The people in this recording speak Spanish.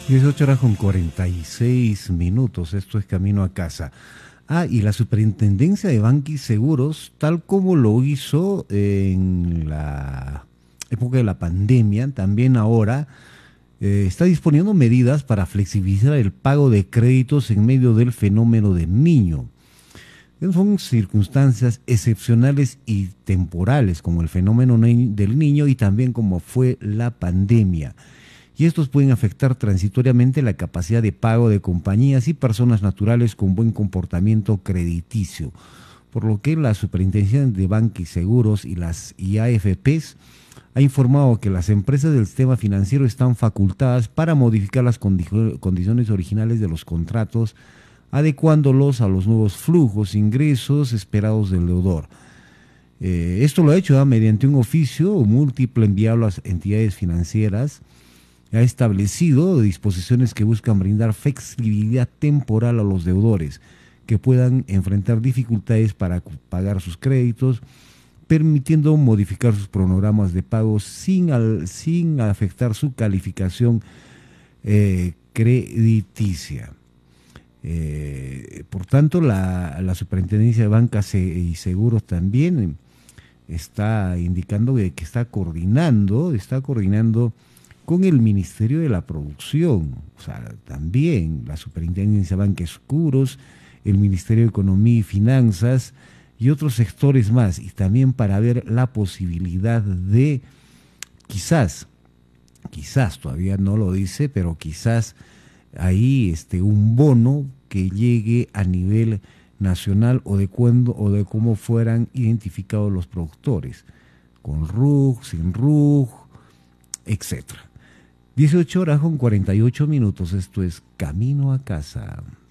18 horas con 46 minutos, esto es Camino a Casa. Y la Superintendencia de Banca y Seguros, tal como lo hizo en la época de la pandemia, también ahora está disponiendo medidas para flexibilizar el pago de créditos en medio del fenómeno del Niño. Son circunstancias excepcionales y temporales, como el fenómeno del Niño y también como fue la pandemia. Y estos pueden afectar transitoriamente la capacidad de pago de compañías y personas naturales con buen comportamiento crediticio, por lo que la Superintendencia de Banca y Seguros y las AFPs ha informado que las empresas del sistema financiero están facultadas para modificar las condiciones originales de los contratos, adecuándolos a los nuevos flujos, ingresos esperados del deudor. Esto lo ha hecho mediante un oficio múltiple enviado a las entidades financieras. Ha establecido disposiciones que buscan brindar flexibilidad temporal a los deudores que puedan enfrentar dificultades para pagar sus créditos, permitiendo modificar sus cronogramas de pago sin afectar su calificación crediticia. Por tanto, la Superintendencia de Bancas y Seguros también está indicando que está coordinando con el Ministerio de la Producción, o sea, también la Superintendencia de Banca y Seguros, el Ministerio de Economía y Finanzas y otros sectores más, y también para ver la posibilidad de quizás todavía no lo dice, pero quizás ahí un bono que llegue a nivel nacional o de cómo fueran identificados los productores, con RUG, sin RUG, etcétera. 18 horas con 48 minutos, esto es Camino a Casa.